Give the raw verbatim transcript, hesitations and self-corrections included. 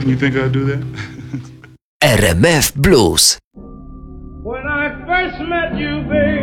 You think I'd do that? R M F Blues. When I first met you, baby,